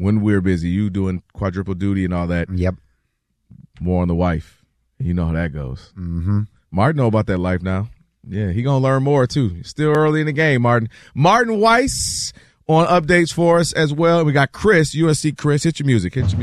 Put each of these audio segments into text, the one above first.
when we're busy, you doing quadruple duty and all that. Yep. More on the wife. You know how that goes. Mm-hmm. Martin know about that life now. Yeah, he going to learn more, too. Still early in the game, Martin. Martin Weiss on updates for us as well. We got Chris, USC Chris. Hit your music. In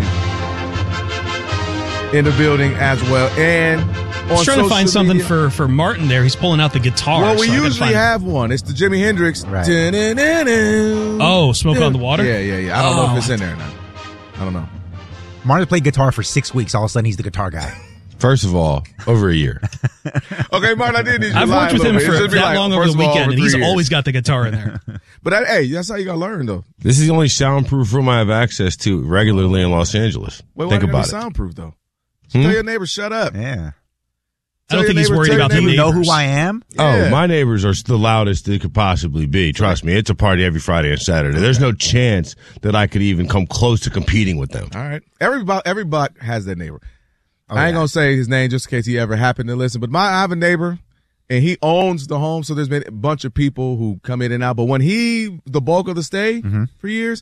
the building as well. And on trying to find something media, for Martin there. He's pulling out the guitar. Well, we usually have one. It's the Jimi Hendrix. Right. Oh, Smoke on the Water? Yeah. I don't know if it's in there or not. I don't know. Martin played guitar for 6 weeks. All of a sudden, he's the guitar guy. First of all, over a year. Okay, Martin, I did need you to I've lie worked with a him little bit. for that long over the weekend, and he's always got the guitar in there. But hey, that's how you got to learn, though. This is the only soundproof room I have access to regularly in Los Angeles. Wait, Think why about it. Soundproof, though. Tell your neighbor, shut up. Yeah. I don't think he's worried about the Do neighbors. you know who I am? Yeah. Oh, my neighbors are the loudest they could possibly be. Trust me, it's a party every Friday and Saturday. There's no chance that I could even come close to competing with them. All right. Every buck has that neighbor. I ain't going to say his name just in case he ever happened to listen, but I have a neighbor, and he owns the home, so there's been a bunch of people who come in and out. But when the bulk of the stay for years,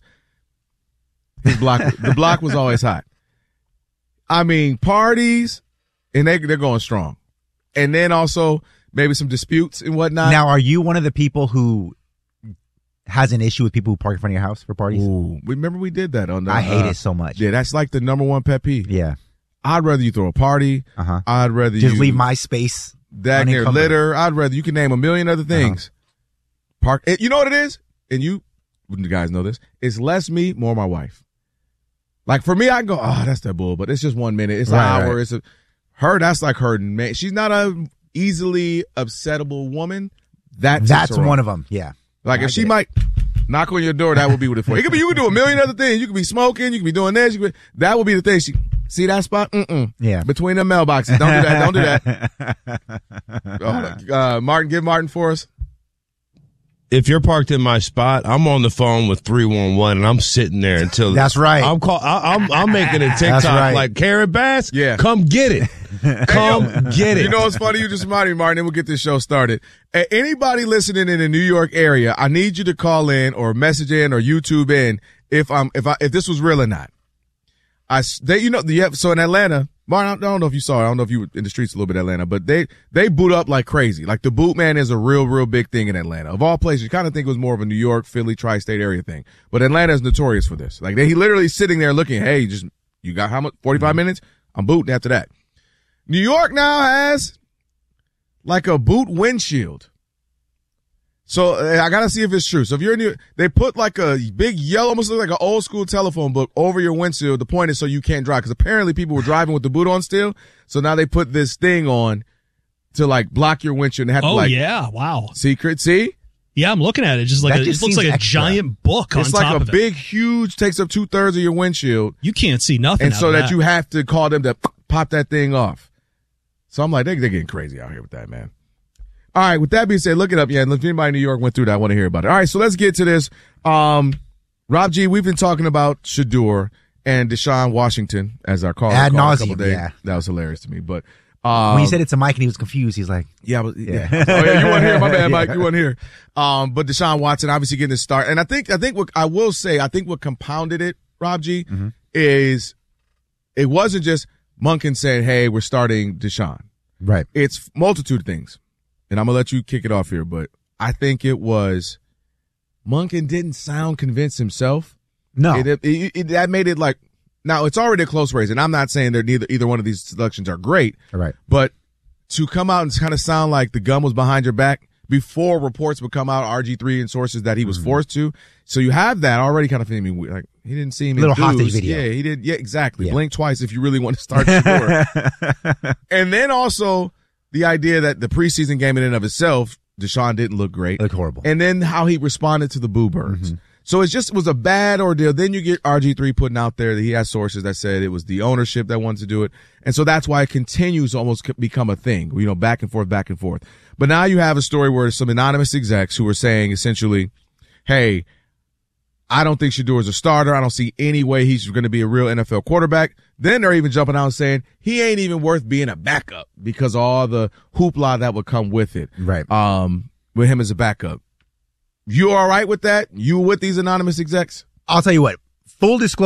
the block was always hot. I mean, parties, and they're going strong. And then also maybe some disputes and whatnot. Now, are you one of the people who has an issue with people who park in front of your house for parties? Ooh, remember we did that on the. I hate it so much. Yeah, that's like the number one pet peeve. Yeah. I'd rather you throw a party. I'd rather just you leave my space. Dag near litter. I'd rather you can name a million other things. Park. You know what it is? And you guys know this. It's less me, more my wife. Like for me, I can go, that's that bull, but it's just 1 minute. It's an hour. Right. That's like her. Man, she's not a easily upsettable woman. That's one of them. Yeah. Like if she might knock on your door, that would be what it's for. It could be, you could do a million other things. You could be smoking. You could be doing this. That would be the thing. See that spot? Yeah. Between the mailboxes. Don't do that. Martin, give Martin for us. If you're parked in my spot, I'm on the phone with 311 and I'm sitting there until that's right. I'm making a TikTok like Karen Bass. Yeah. Come get it. Come get it. You know what's funny? You just reminded me, Martin, and we'll get this show started. Anybody listening in the New York area, I need you to call in or message in or YouTube in if this was real or not. So in Atlanta, Martin, I don't know if you saw it. I don't know if you were in the streets a little bit in Atlanta, but they boot up like crazy. Like the boot man is a real big thing in Atlanta. Of all places, you kind of think it was more of a New York, Philly, tri-state area thing. But Atlanta is notorious for this. Like he literally sitting there looking, hey, you got how much? 45 minutes? I'm booting after that. New York now has like a boot windshield. So I got to see if it's true. So if you're in New York, they put like a big yellow, almost like an old school telephone book over your windshield. The point is so you can't drive, because apparently people were driving with the boot on still. So now they put this thing on to like block your windshield. And they have to yeah. Wow. Secret. See? Yeah, I'm looking at it. Just like it looks like a giant book on top of it. It's like a big, huge, takes up 2/3 of your windshield. You can't see nothing. And so that you have to call them to pop that thing off. So I'm like, they're getting crazy out here with that, man. All right, with that being said, look it up. Yeah, if anybody in New York went through that, I want to hear about it. All right, so let's get to this. Rob G, we've been talking about Shedeur and Deshaun Washington as our caller. Ad nauseum, a couple days. yeah. That was hilarious to me. But when you said it to Mike and he was confused, he's like, yeah. Oh, yeah, you weren't here. My bad, Mike. You weren't here. But Deshaun Watson obviously getting his start. And I think what I will say, I think what compounded it, Rob G, is it wasn't just Monken saying, hey, we're starting Deshaun. Right. It's multitude of things. And I'm going to let you kick it off here, but I think it was Monken didn't sound convinced himself. No. That made it like, now it's already a close race, and I'm not saying either one of these selections are great. Right. But to come out and kind of sound like the gun was behind your back before reports would come out, RG3 and sources that he was forced to. So you have that already kind of feeling me like he didn't seem little enthused. hostage video. Yeah, he did. Yeah, exactly. Yeah. Blink twice if you really want to start Shedeur. And then also the idea that the preseason game in and of itself, Deshaun didn't look great. Looked horrible. And then how he responded to the Boo Birds. So it was a bad ordeal. Then you get RG3 putting out there that he has sources that said it was the ownership that wanted to do it. And so that's why it continues to almost become a thing, back and forth. But now you have a story where some anonymous execs who are saying essentially, hey, I don't think Shedeur is a starter. I don't see any way he's going to be a real NFL quarterback. Then they're even jumping out and saying he ain't even worth being a backup because of all the hoopla that would come with it. Right. With him as a backup. You all right with that? You with these anonymous execs? I'll tell you what, full disclosure.